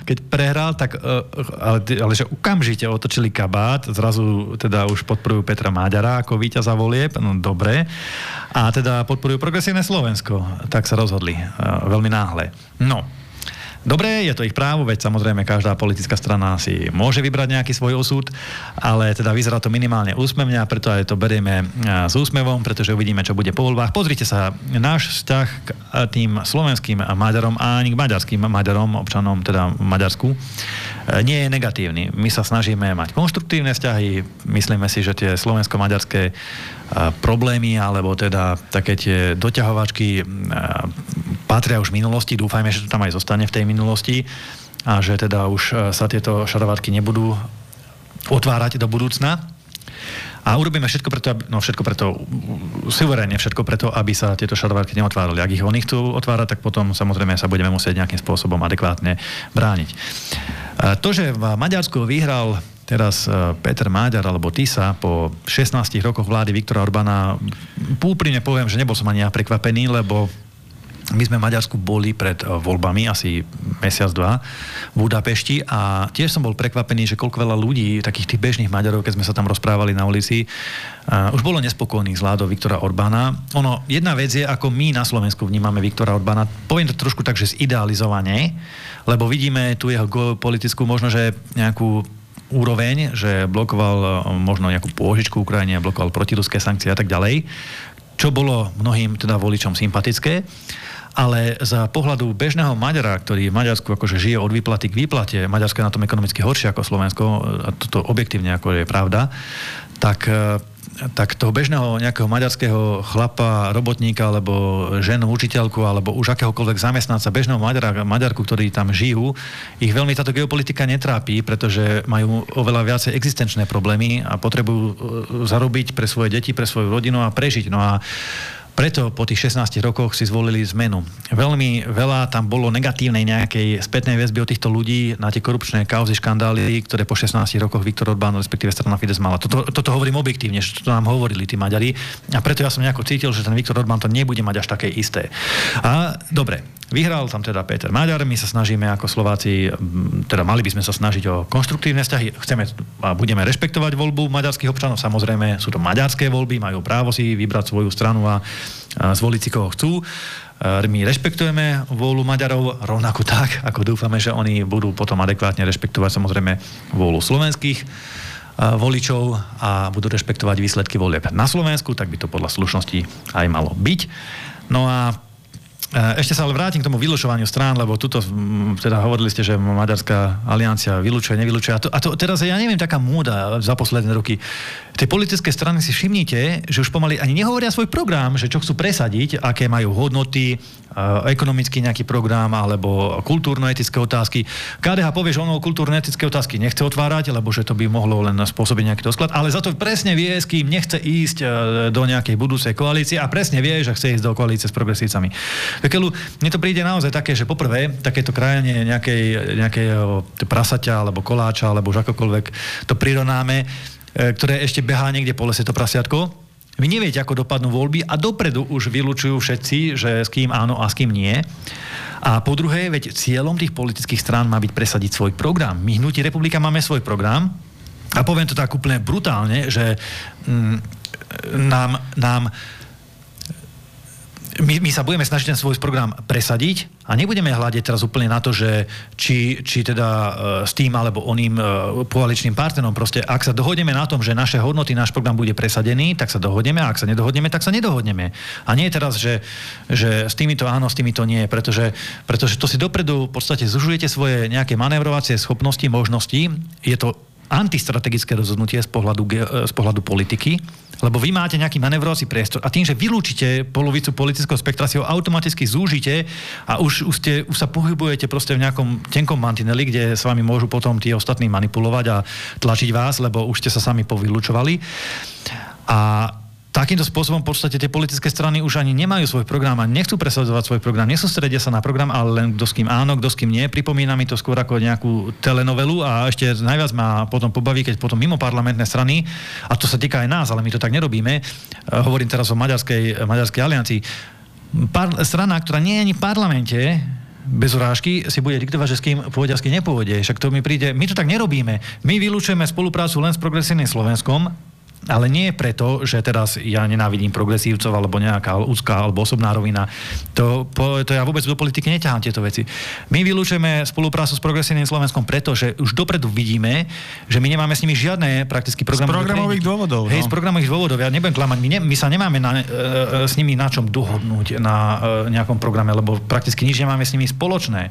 keď prehral, tak ale že okamžite otočili kabát, zrazu teda už podporujú Petra Máďara ako víťaza volieb, no dobre, a teda podporujú Progresívne Slovensko, tak sa rozhodli veľmi náhle. No, dobre, je to ich právo, veď samozrejme každá politická strana si môže vybrať nejaký svoj osud, ale teda vyzerá to minimálne úsmevne a preto aj to berieme s úsmevom, pretože uvidíme, čo bude po voľbách. Pozrite sa, náš vzťah k tým slovenským Maďarom a ani k maďarským Maďarom, občanom teda v Maďarsku, nie je negatívny. My sa snažíme mať konštruktívne vzťahy, myslíme si, že tie slovensko-maďarské problémy, alebo teda také tie doťahovačky patria už v minulosti, dúfajme, že to tam aj zostane v tej minulosti a že teda už sa tieto šarovatky nebudú otvárať do budúcna. A urobíme všetko preto, suverénne všetko preto, aby sa tieto šarovatky neotvárali. Ak ich oni chcú otvárať, tak potom samozrejme sa budeme musieť nejakým spôsobom adekvátne brániť. To, že v Maďarsku vyhral teraz Peter Máďar alebo Tisa po 16 rokoch vlády Viktora Orbána, úprimne poviem, že nebol som ani ja prekvapený, lebo my sme v Maďarsku boli pred voľbami asi mesiac, dva v Budapešti a tiež som bol prekvapený, že koľko veľa ľudí, takých tých bežných Maďarov, keď sme sa tam rozprávali na ulici, už bolo nespokojných z vládou Viktora Orbána. Jedna vec je, ako my na Slovensku vnímame Viktora Orbána. Poviem to trošku tak, že zidealizovane, lebo vidíme tu jeho politickú možno, že nejakú úroveň, že blokoval možno nejakú pôžičku Ukrajine, blokoval protiruské sankcie a tak ďalej, čo bolo mnohým teda voličom sympatické. Ale z pohľadu bežného Maďara, ktorý v Maďarsku akože žije od výplaty k výplate, Maďarsko je na tom ekonomicky horšie ako Slovensko, a toto objektívne ako je pravda, tak toho bežného nejakého maďarského chlapa, robotníka, alebo ženu, učiteľku, alebo už akéhokoľvek zamestnanca, bežného Maďarku, ktorí tam žijú, ich veľmi táto geopolitika netrápi, pretože majú oveľa viacej existenčné problémy a potrebujú zarobiť pre svoje deti, pre svoju rodinu a prežiť. No a preto po tých 16 rokoch si zvolili zmenu. Veľmi veľa tam bolo negatívnej nejakej spätnej väzby od týchto ľudí na tie korupčné kauzy, škandály, ktoré po 16 rokoch Viktor Orbán, respektíve strana Fidesz mala. Toto hovorím objektívne, že to nám hovorili tí Maďari a preto ja som nejako cítil, že ten Viktor Orbán to nebude mať až také isté. A dobre, vyhral tam teda Peter Máďar, my sa snažíme ako Slováci, teda mali by sme sa snažiť o konštruktívne vzťahy, chceme a budeme rešpektovať voľbu maďarských občanov, samozrejme sú to maďarské voľby, majú právo si vybrať svoju stranu a zvoliť si koho chcú. My rešpektujeme vôľu Maďarov rovnako tak, ako dúfame, že oni budú potom adekvátne rešpektovať samozrejme vôľu slovenských voličov a budú rešpektovať výsledky volieb na Slovensku, tak by to podľa slušnosti aj malo byť. No a ešte sa ale vrátim k tomu vylučovaniu strán, lebo tuto teda hovorili ste, že Maďarská aliancia vylučuje, nevylučuje. A to teraz ja neviem, taká móda za posledné roky. Tie politické strany si všimnite, že už pomaly ani nehovoria svoj program, že čo chcú presadiť, aké majú hodnoty, ekonomický nejaký program alebo kultúrno-etické otázky. KDH povie, že ono kultúrno-etické otázky nechce otvárať, lebo že to by mohlo len spôsobiť nejaký rozklad, ale za to presne vie, s kým nechce ísť do nejakej budúcej koalície a presne vie, že chce ísť do koalície s progresívcami. Mne to príde naozaj také, že poprvé takéto krajanie nejakého prasaťa alebo koláča alebo už akokoľvek to prirovnáme, ktoré ešte behá niekde po lese to prasiatko. Vy neviete, ako dopadnú voľby a dopredu už vylučujú všetci, že s kým áno a s kým nie. A po druhé, veď cieľom tých politických strán má byť presadiť svoj program. My Hnutí Republika máme svoj program a poviem to tak úplne brutálne, že my sa budeme snažiť ten svoj program presadiť a nebudeme hľadiť teraz úplne na to, že či teda s tým alebo oným koaličným partnerom. Proste, ak sa dohodneme na tom, že naše hodnoty, náš program bude presadený, tak sa dohodneme a ak sa nedohodneme, tak sa nedohodneme. A nie je teraz, že s týmito áno, s týmito nie, pretože to si dopredu v podstate zužujete svoje nejaké manévrovacie schopnosti, možnosti. Je to antistrategické rozhodnutie z pohľadu politiky, lebo vy máte nejaký manevrovací priestor a tým, že vylúčite polovicu politického spektra, si ho automaticky zúžite a už sa pohybujete proste v nejakom tenkom mantineli, kde s vami môžu potom tí ostatní manipulovať a tlačiť vás, lebo už ste sa sami povylúčovali. A takýmto spôsobom v podstate tie politické strany už ani nemajú svoj program a nechcú presadzovať svoj program, nesústredia sa na program, ale len kto s kým áno, kto s kým nie. Pripomína mi to skôr ako nejakú telenovelu a ešte najviac ma potom pobaví, keď potom mimo parlamentné strany, a to sa týka aj nás, ale my to tak nerobíme, hovorím teraz o Maďarskej aliancii, strana, ktorá nie je ani v parlamente, bez urážky si bude diktovať, že s kým pôjde a s kým nepôjde. Však to mi príde, my to tak nerobíme. My vylúčujeme spoluprácu len s Progresívnym Slovenskom, ale nie preto, že teraz ja nenávidím progresívcov alebo nejaká úzká alebo osobná rovina. To ja vôbec do politiky neťahám tieto veci. My vylúčujeme spoluprácu s Progresívnym Slovenskom preto, že už dopredu vidíme, že my nemáme s nimi žiadne prakticky programové z programových dôvodov. Hej, z programových dôvodov. Ja nebudem klamať. My sa nemáme s nimi na čom dohodnúť na nejakom programe, lebo prakticky nič nemáme s nimi spoločné.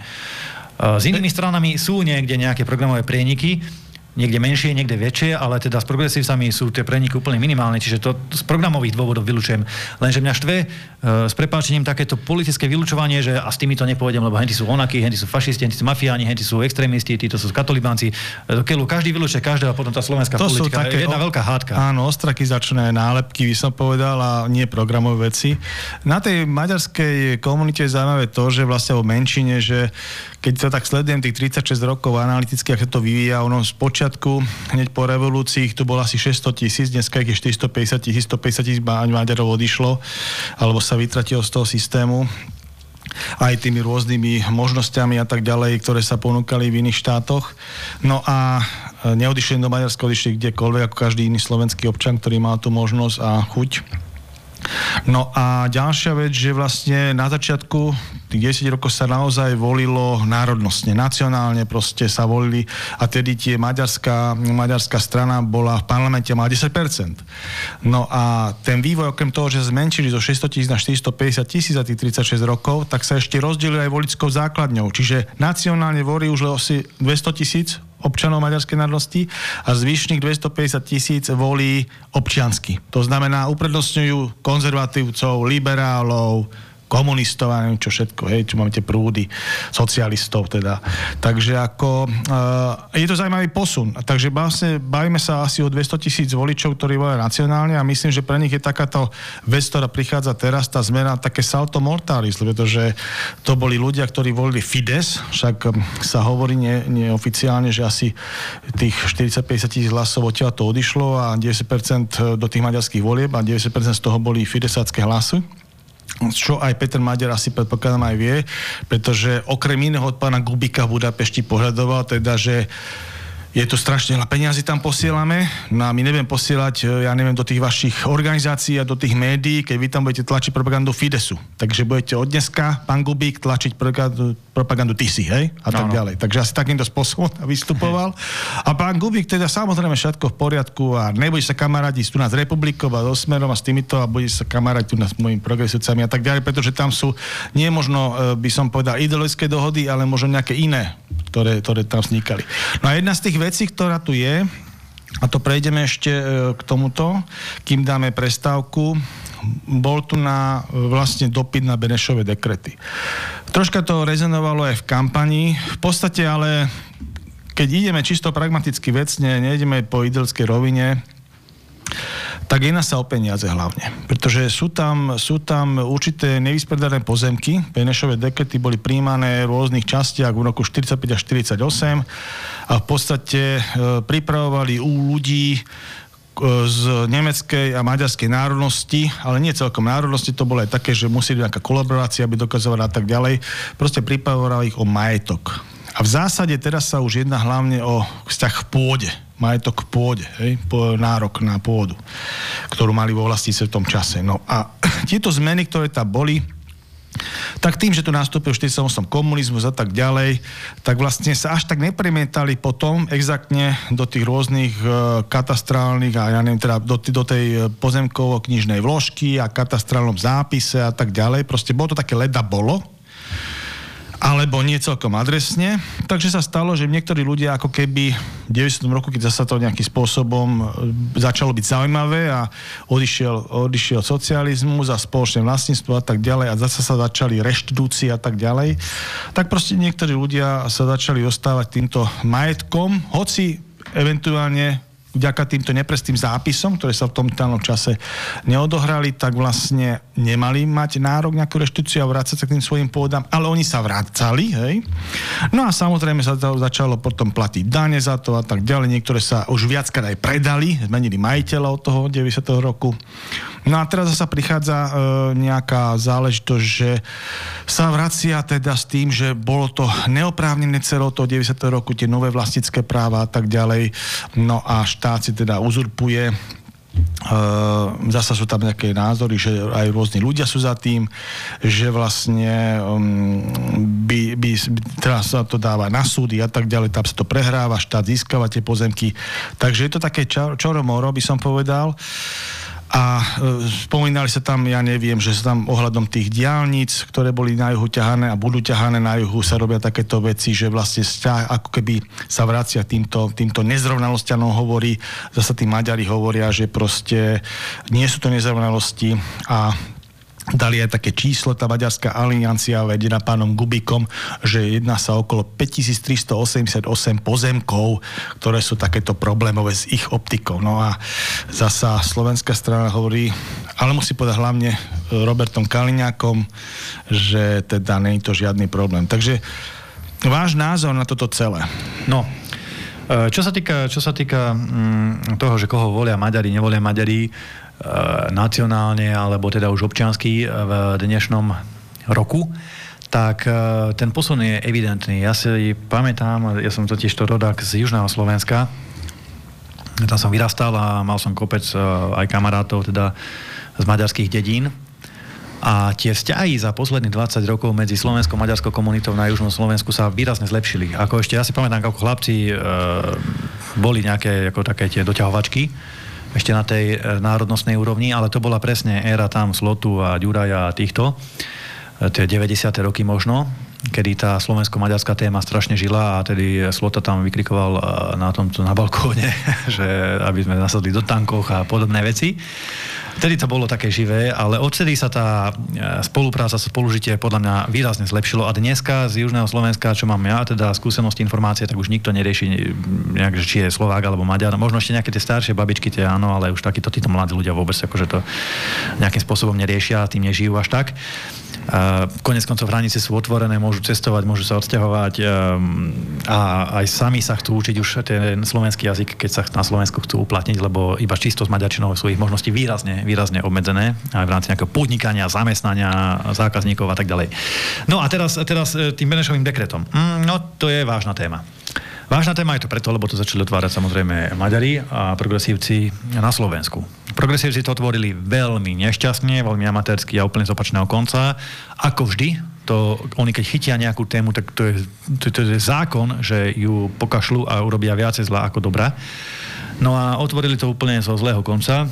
S inými stranami sú niekde nejaké programové prieniky, niekde menšie, niekde väčšie, ale teda s progresívcami sú tie preniky úplne minimálne, čiže to z programových dôvodov vylúčujem. Lenže mňa štve s prepáčením takéto politické vylúčovanie, že a s týmito nepôjdem, lebo henti sú onakí, henti sú fašisti, henti sú mafiáni, henti sú extrémisti, títo sú katolibánci. Každý vylúčuje každého a potom tá slovenská to politika je jedna veľká hádka. Áno, ostrakizačné nálepky, by som povedal, a nie programové veci. Na tej maďarskej komunite je zaujímavé to, že vlastne o menšine, že keď to tak sledujem tých 36 rokov analyticky, ako to vyvíja, ono spočiatku, hneď po revolúcii, tu bolo asi 600 000, dneska je 450 000, 150 000 Maďarov odišlo, alebo sa vytratilo z toho systému aj tými rôznymi možnosťami a tak ďalej, ktoré sa ponúkali v iných štátoch. No a neodišli do Maďarska, odišli kdekoľvek, ako každý iný slovenský občan, ktorý mal tú možnosť a chuť. No a ďalšia vec, že vlastne na začiatku tých 10 rokov sa naozaj volilo národnostne, nacionálne proste sa volili a tedy maďarská strana bola v parlamente a mala 10%. No a ten vývoj, okrem toho, že zmenšili zo 600 000 na 450 000 za tých 36 rokov, tak sa ešte rozdelili aj volickou základňou. Čiže nacionálne volí už asi 200 000 občanov maďarskej národnosti a zvyšných 250 000 volí občiansky. To znamená, uprednostňujú konzervatívcov, liberálov, komunistov a neviem čo všetko, hej, čo máme tie prúdy, socialistov teda. Takže ako, je to zaujímavý posun. Takže vlastne bavíme sa asi o 200 000 voličov, ktorí volia nacionálne a myslím, že pre nich je takáto vec, ktorá prichádza teraz, tá zmena, také salto mortalis, pretože to boli ľudia, ktorí volili Fides, však sa hovorí neoficiálne, že asi tých 40-50 000 hlasov odtiaľ to odišlo a 90% do tých maďarských volieb a 90% z toho boli fidesácké hlasy. Čo aj Peter Maďar asi predpokladám aj vie, pretože okrem iného od pána Gubika v Budapešti požadoval teda, že je to strašne veľa peniazy tam posielame, no a my nebudem posielať, ja neviem, do tých vašich organizácií a do tých médií, keď vy tam budete tlačiť propagandu Fidesu. Takže budete od dneska, pán Gubík, tlačiť propagandu Tisy, hej? A tak ďalej. Takže asi takýmto spôsobom vystupoval. A pán Gubík teda samozrejme všetko v poriadku a nebude sa kamarátiť tu nás s Republikou a so Smerom a s týmito a bude sa kamarátiť tu nás s mojimi progresívcami a tak ďalej, pretože tam sú nie možno, by som povedal, ideologické dohody, ale možno nejaké iné, ktoré tam vznikali. No a jedna z tých vecí, ktorá tu je, a to prejdeme ešte k tomuto, kým dáme prestávku, bol tu vlastne dopyt na Benešové dekrety. Troška to rezonovalo aj v kampani, v podstate ale keď ideme čisto pragmaticky vecne, nejdeme po ideologickej rovine, tak jedná sa o peniaze hlavne. Pretože sú tam určité nevyspredané pozemky. Benešové dekrety boli príjmané v rôznych častiach v roku 45 až 48 a v podstate pripravovali u ľudí z nemeckej a maďarskej národnosti, ale nie celkom národnosti, to bolo aj také, že museli nejaká kolaborácia, aby dokazovali a tak ďalej. Proste pripravovali ich o majetok. A v zásade teraz sa už jedná hlavne o vzťah k pôde. Majetok k pôde, hej? Nárok na pôdu, ktorú mali vo vlastníctve v tom čase. No a tieto zmeny, ktoré tam boli, tak tým, že tu nastúpil 48 komunizmus a tak ďalej, tak vlastne sa až tak nepremietali potom exaktne do tých rôznych katastrálnych a ja neviem, teda do tej pozemkovo-knižnej vložky a katastrálnom zápise a tak ďalej. Proste bolo to také leda bolo, alebo nie celkom adresne. Takže sa stalo, že niektorí ľudia ako keby v 90. roku, keď sa to nejakým spôsobom začalo byť zaujímavé a odišiel socializmus a spoločné vlastníctvo a tak ďalej a zase sa začali reštitúcie a tak ďalej, tak proste niektorí ľudia sa začali dostávať týmto majetkom, hoci eventuálne vďaka týmto neprestým zápisom, ktoré sa v tom čase neodohrali, tak vlastne nemali mať nárok nejakú reštitúciu a vrácať sa k tým svojim pôdam, ale oni sa vracali, hej. No a samozrejme sa to začalo potom platiť dane za to a tak ďalej. Niektoré sa už viackrát aj predali, zmenili majiteľa od toho 90. roku. No a teraz zasa prichádza nejaká záležitosť, že sa vracia teda s tým, že bolo to neoprávnené celé od 90. roku, tie nové vlastnícke práva a tak ďalej. No a štát si teda uzurpuje. Zasa sú tam nejaké názory, že aj rôzni ľudia sú za tým, že vlastne teraz sa to dáva na súdy a tak ďalej, tam sa to prehráva, štát získava tie pozemky. Takže je to také čoromoro, by som povedal. A spomínali sa tam, ja neviem, že sa tam ohľadom tých diaľnic, ktoré boli na juhu ťahané a budú ťahané na juhu, sa robia takéto veci, že vlastne ako keby sa vracia týmto nezrovnalostiam, hovorí, zasa tí Maďari hovoria, že proste nie sú to nezrovnalosti a dali aj také číslo, tá Maďarská aliancia vedená pánom Gubikom, že jedná sa okolo 5388 pozemkov, ktoré sú takéto problémové s ich optikou. No a zasa slovenská strana hovorí, ale musí povedať hlavne Robertom Kaliňákom, že teda nie je to žiadny problém. Takže váš názor na toto celé? No, čo sa týka toho, že koho volia Maďari, nevolia Maďari, nacionálne alebo teda už občiansky v dnešnom roku, tak ten posun je evidentný. Ja si pamätám, ja som totiž to rodák z južného Slovenska, tam som vyrastal a mal som kopec aj kamarátov teda z maďarských dedín a tie vzťahy za posledných 20 rokov medzi slovenskou a maďarskou komunitou na južnom Slovensku sa výrazne zlepšili. Ako ešte, ja si pamätám, ako chlapci boli nejaké ako také tie doťahovačky ešte na tej národnostnej úrovni, ale to bola presne éra tam Slotu a Ďuraja a týchto, tie 90. roky možno, kedy tá slovensko-maďarská téma strašne žila a tedy Slota tam vykrikoval na balkóne, že aby sme nasadli do tankoch a podobné veci. Vtedy to bolo také živé, ale odtedy sa tá spolupráca, spolužitie podľa mňa výrazne zlepšilo a dneska z južného Slovenska, čo mám ja, teda skúsenosti, informácie, tak už nikto nerieši nejak, či je Slovák alebo Maďar. Možno ešte nejaké tie staršie babičky, tie áno, ale už títo mladí ľudia vôbec akože to nejakým spôsobom neriešia a tým nežijú až tak. Konec koncov hranice sú otvorené, môžu cestovať, môžu sa odsťahovať a aj sami sa chcú učiť už ten slovenský jazyk, keď sa na Slovensku chcú uplatniť, lebo iba čisto s maďarčinou sú ich možnosti výrazne obmedzené aj v rámci nejakého podnikania, zamestnania zákazníkov a tak ďalej. No a teraz tým Benešovým dekretom. No to je vážna téma. Vážna téma je to preto, lebo to začali otvárať samozrejme Maďari a progresívci na Slovensku. Progresívci to otvorili veľmi nešťastne, veľmi amatérsky a úplne z opačného konca. Ako vždy, oni keď chytia nejakú tému, tak to je zákon, že ju pokašľú a urobia viacej zla ako dobrá. No a otvorili to úplne zo zlého konca.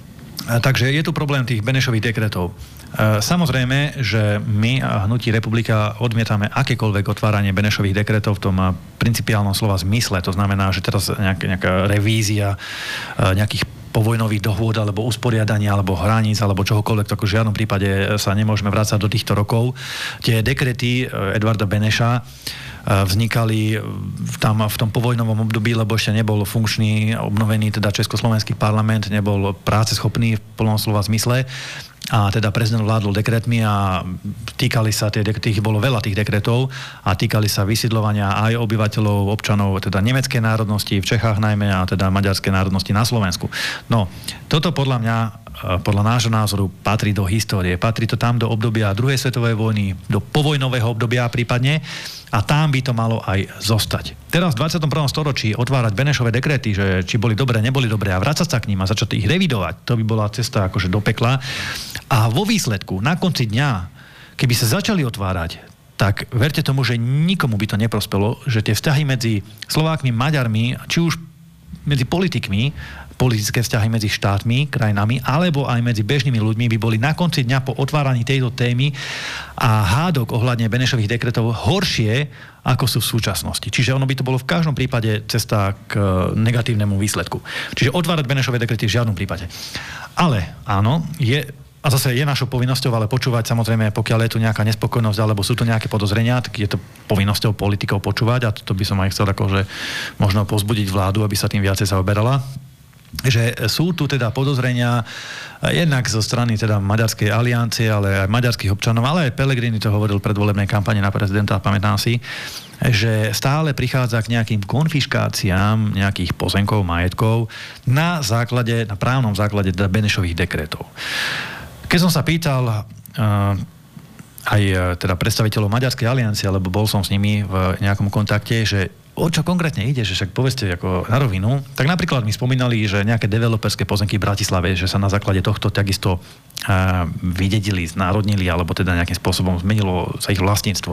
Takže je tu problém tých Benešových dekretov. Samozrejme, že my a Hnutí Republika odmietame akékoľvek otváranie Benešových dekretov v tom principiálnom slova zmysle. To znamená, že teraz nejaká revízia nejakých povojnových dohôd alebo usporiadania alebo hraníc alebo čohokoľvek, tak v žiadnom prípade sa nemôžeme vrácať do týchto rokov. Tie dekrety Edvarda Beneša vznikali tam v tom povojnovom období, lebo ešte nebol funkčný, obnovený teda československý parlament, nebol práceschopný v plnom slova zmysle a teda prezident vládol dekretmi a týkali sa, tých bolo veľa tých dekretov a týkali sa vysídľovania aj obyvateľov, občanov teda nemeckej národnosti, v Čechách najmä a teda maďarskej národnosti na Slovensku. No, toto podľa mňa, podľa nášho názoru patrí do histórie. Patrí to tam do obdobia druhej svetovej vojny, do povojnového obdobia prípadne a tam by to malo aj zostať. Teraz v 21. storočí otvárať Benešové dekrety, že či boli dobré, neboli dobré a vrácať sa k ním a začať ich revidovať, to by bola cesta akože do pekla. A vo výsledku, na konci dňa, keby sa začali otvárať, tak verte tomu, že nikomu by to neprospelo, že tie vzťahy medzi Slovákmi, Maďarmi, či už medzi politikmi, politické vzťahy medzi štátmi, krajinami, alebo aj medzi bežnými ľuďmi by boli na konci dňa po otváraní tejto témy a hádok ohľadne Benešových dekretov horšie, ako sú v súčasnosti. Čiže ono by to bolo v každom prípade cesta k negatívnemu výsledku. Čiže otvárať Benešové dekrety v žiadnom prípade. Ale áno, a zase je našou povinnosťou, ale počúvať samozrejme, pokiaľ je tu nejaká nespokojnosť alebo sú tu nejaké podozrenia, tak je to povinnosťou politikov počúvať a to by som aj chcel akože možno povzbudiť vládu, aby sa tým viacej zaoberala. že sú tu teda podozrenia jednak zo strany teda Maďarskej aliancie, ale aj maďarských občanov, ale aj Pellegrini to hovoril pred volebnej kampane na prezidenta, pamätám si, že stále prichádza k nejakým konfiškáciám nejakých pozemkov, majetkov na právnom základe teda Benešových dekretov. Keď som sa pýtal aj teda predstaviteľov Maďarskej aliancie, lebo bol som s nimi v nejakom kontakte, že o čo konkrétne ide, že však povedzte ako na rovinu, tak napríklad mi spomínali, že nejaké developerské pozemky v Bratislave, že sa na základe tohto takisto vydedili, znárodnili, alebo teda nejakým spôsobom zmenilo sa ich vlastníctvo.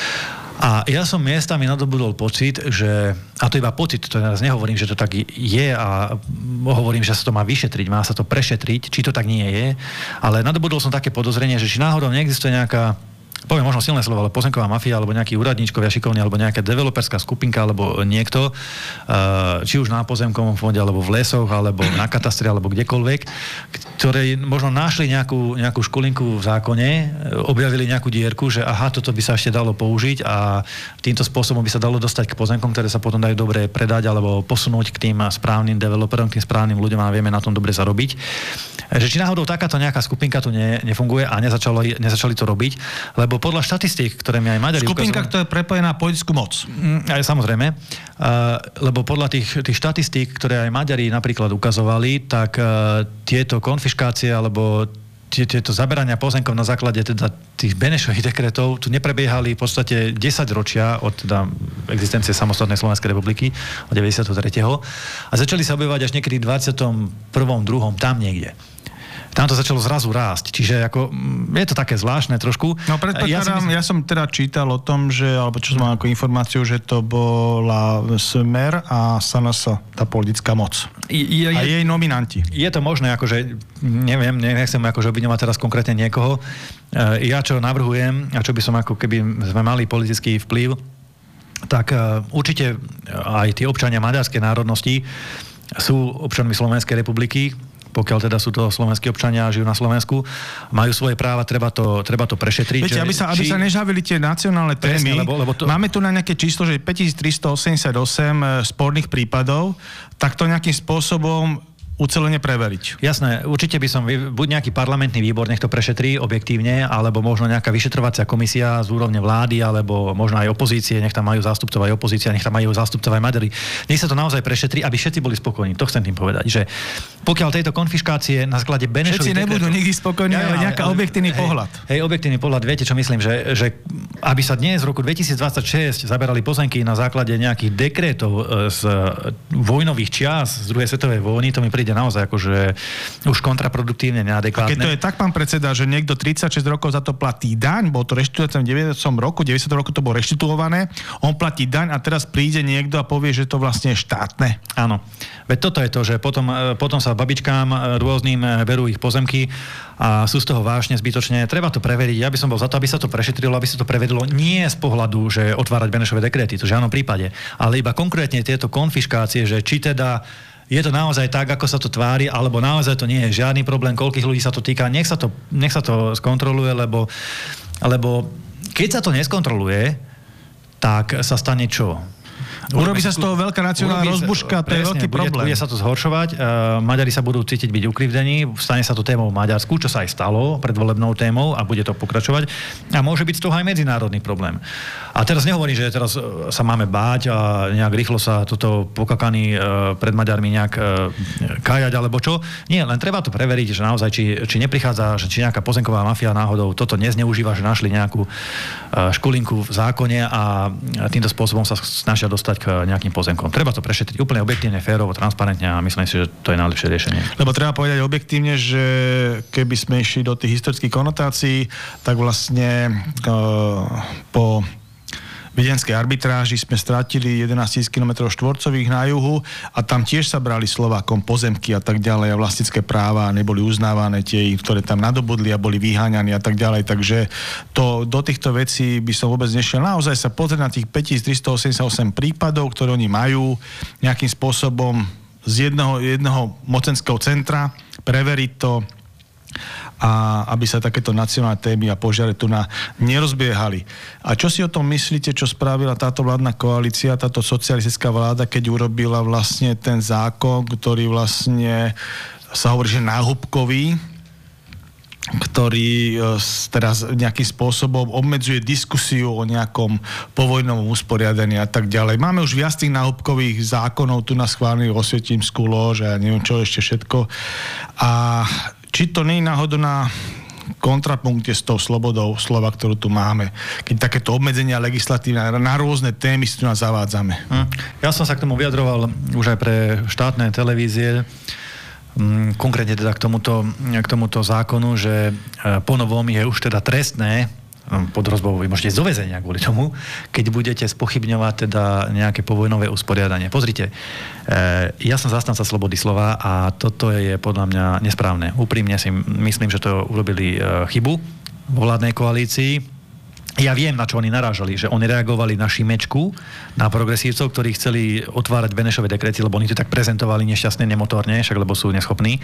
A ja som miestami nadobudol pocit, že, a to iba pocit, to teraz nehovorím, že to tak je a hovorím, že sa to má vyšetriť, má sa to prešetriť, či to tak nie je, ale nadobudol som také podozrenie, že či náhodou neexistuje nejaká, poviem možno silné slovo, ale pozemková mafia, alebo nejakí úradníčkovia šikovní, alebo nejaká developerská skupinka, alebo niekto, či už na pozemkovom fonde, alebo v lesoch, alebo na katastri, alebo kdekoľvek, ktorí možno našli nejakú školinku v zákone, objavili nejakú dierku, že aha, toto by sa ešte dalo použiť a týmto spôsobom by sa dalo dostať k pozemkom, ktoré sa potom dajú dobre predať, alebo posunúť k tým správnym developerom, k tým správnym ľuďom a vieme na tom dobre zarobiť. Že či náhodou takáto nejaká skupinka tu nefunguje a nezačali to robiť, lebo podľa štatistík, ktoré mi aj Maďari skupinka, ktorá je prepojená na politickú moc. Aj samozrejme, lebo podľa tých štatistík, ktoré aj Maďari napríklad ukazovali, tak tieto konfiškácie alebo tieto zaberania pozemkov na základe teda tých Benešových dekretov tu neprebiehali v podstate 10 ročia od teda existencie samostatnej Slovenskej republiky od 93. A začali sa objavovať až niekedy v 21. 2. tam niekde. Tam to začalo zrazu rásť. Čiže ako, je to také zvláštne trošku. No predpokladám, ja som teda čítal o tom, že, alebo čo som mal ako informáciu, že to bola Smer a SNS, tá politická moc. A jej nominanti. Je to možné, akože, neviem, nechcem akože obviňovať teraz konkrétne niekoho. Ja čo navrhujem, a čo by som ako keby sme mali politický vplyv, tak určite aj tí občania maďarskej národnosti sú občanmi Slovenskej republiky, pokiaľ teda sú to slovenskí občania a žijú na Slovensku, majú svoje práva, treba to prešetriť. Viete, aby sa nežavili tie nacionálne témy, lebo máme tu na nejaké číslo, že 5388 sporných prípadov, tak to nejakým spôsobom ucelene preveriť. Jasné, určite by som, buď nejaký parlamentný výbor, nech to prešetrí objektívne, alebo možno nejaká vyšetrovacia komisia z úrovne vlády, alebo možno aj opozície, nech tam majú zástupcov aj opozícia, nech tam majú zástupcov aj Maďari. Nech sa to naozaj prešetrí, aby všetci boli spokojní. To chcem tým povedať, že pokiaľ tejto konfiškácie na základe Benešových všetci nebudú nikdy spokojní, ale nejaký objektívny pohľad. Hej, objektívny pohľad, viete, čo myslím, že aby sa dnes v roku 2026 zaberali pozemky na základe nejakých dekrétov z vojnových čias z druhej svetovej vojny, to mi príde naozaj akože už kontraproduktívne, neadekvátne. A keď to je tak, pán predseda, že niekto 36 rokov za to platí daň, bol to reštituované v 90. roku to bolo reštituované, on platí daň a teraz príde niekto a povie, že to vlastne je štátne. Áno. Veď toto je to, že potom sa babičkám rôznym berú ich pozemky a sú z toho vážne zbytočne. Treba to preveriť. Ja by som bol za to, aby sa to prešetrilo, aby sa to prevedlo nie z pohľadu, že otvárať Benešové dekréty, to v žiadnom prípade, ale iba konkrétne tieto konfiškácie, že či teda je to naozaj tak, ako sa to tvári, alebo naozaj to nie je žiadny problém, koľkých ľudí sa to týka, nech sa to skontroluje, lebo keď sa to neskontroluje, tak sa stane čo? Urobí sa z toho veľká nacionálna rozbuška, to je veľký problém. Bude sa to zhoršovať, Maďari sa budú cítiť byť ukrivdení, stane sa to témou v Maďarsku, čo sa aj stalo predvolebnou témou a bude to pokračovať a môže byť z toho aj medzinárodný problém. A teraz nehovorím, že teraz sa máme báť a nejak rýchlo sa toto pokakaní pred Maďarmi nejak kájať alebo čo. Nie, len treba to preveriť, že naozaj, či neprichádza, že či nejaká pozemková mafia náhodou toto nezneužíva, že našli nejakú školinku v zákone a týmto spôsobom sa snažia dostať k nejakým pozemkom. Treba to prešetriť úplne objektívne, férovo, transparentne a myslím si, že to je najlepšie riešenie. Lebo treba povedať objektívne, že keby sme išli do tých historických konotácií, tak vlastne po viedenskej arbitráži sme strátili 11 000 km štvorcových na juhu a tam tiež sa brali Slovákom pozemky a tak ďalej a vlastnícke práva neboli uznávané tie, ktoré tam nadobudli a boli vyháňaní a tak ďalej. Takže do týchto vecí by som vôbec nešiel. Naozaj sa pozrieť na tých 5388 prípadov, ktoré oni majú nejakým spôsobom z jedného mocenského centra, preveriť to a aby sa takéto nacionálne témy a požiare tu nerozbiehali. A čo si o tom myslíte, čo spravila táto vládna koalícia, táto socialistická vláda, keď urobila vlastne ten zákon, ktorý vlastne sa hovorí, že náhubkový, ktorý teraz nejakým spôsobom obmedzuje diskusiu o nejakom povojnovom usporiadaní a tak ďalej. Máme už viac tých náhubkových zákonov tu na schválených Osvietimskú lož a neviem čo ešte všetko. A či to nie je náhodou na kontrapunkte s tou slobodou slova, ktorú tu máme, keď takéto obmedzenia legislatívne na rôzne témy si tu nás zavádzame. Ja som sa k tomu vyjadroval už aj pre štátne televízie, konkrétne teda k tomuto zákonu, že ponovom je už teda trestné pod hrozbou, vy môžete ísť do väzenia kvôli tomu, keď budete spochybňovať teda nejaké povojnové usporiadanie. Pozrite, ja som zastanca slobody slova a toto je podľa mňa nesprávne. Úprimne si myslím, že to urobili chybu vo vládnej koalícii. Ja viem, na čo oni narážali, že oni reagovali na Šimečku, na progresívcov, ktorí chceli otvárať Benešové dekrety, lebo oni to tak prezentovali nešťastne, nemotorne, však lebo sú neschopní.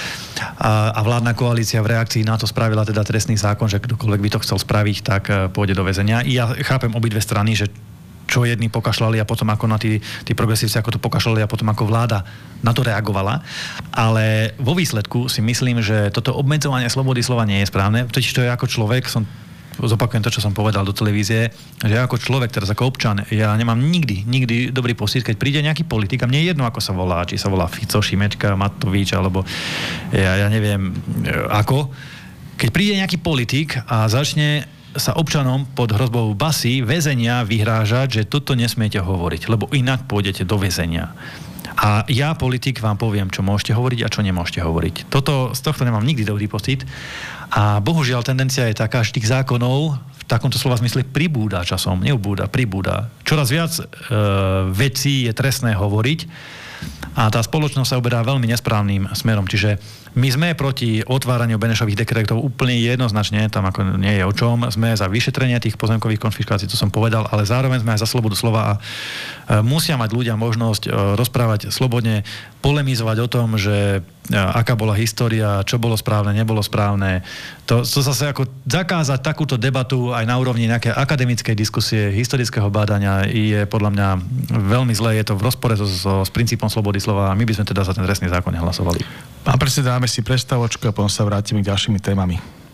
A vládna koalícia v reakcii na to spravila teda trestný zákon, že kdokoľvek by to chcel spraviť, tak pôjde do väzenia. I ja chápem obidve strany, že čo jedni pokašľali a potom ako na tí progresívci ako to pokašľali a potom ako vláda na to reagovala. Ale vo výsledku si myslím, že toto obmedzovanie slobody slova nie je správne. Totiž to je ako človek, zopakujem to, čo som povedal do televízie, že ja ako človek, teraz ako občan, ja nemám nikdy dobrý pocit, keď príde nejaký politik a mne je jedno, ako sa volá, či sa volá Fico, Šimečka, Matovič, alebo ja neviem ako. Keď príde nejaký politik a začne sa občanom pod hrozbou basy, väzenia vyhrážať, že toto nesmiete hovoriť, lebo inak pôjdete do väzenia. A ja, politik, vám poviem, čo môžete hovoriť a čo nemôžete hovoriť. Z tohto nemám nikdy dobrý pocit. A bohužiaľ tendencia je taká, že tých zákonov v takomto slova zmysle pribúda časom, neubúda, pribúda. Čoraz viac vecí je trestné hovoriť a tá spoločnosť sa uberá veľmi nesprávnym smerom. Čiže my sme proti otváraniu Benešových dekretov úplne jednoznačne, tam ako nie je o čom, sme za vyšetrenie tých pozemkových konfiškácií, to som povedal, ale zároveň sme aj za slobodu slova a musia mať ľudia možnosť rozprávať slobodne, polemizovať o tom, že aká bola história, čo bolo správne, nebolo správne. To zase ako zakázať takúto debatu aj na úrovni nejakej akademickej diskusie, historického bádania je podľa mňa veľmi zlé, je to v rozpore s princípom slobody slova a my by sme teda za ten trestný zákon nehlasovali. Pán predseda, dáme si prestavočku a potom sa vrátime k ďalšími témami.